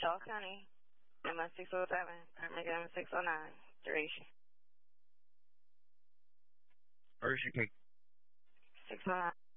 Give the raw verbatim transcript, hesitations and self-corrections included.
Charles County, M S six oh seven, permit M six oh nine, duration. Duration, six oh nine.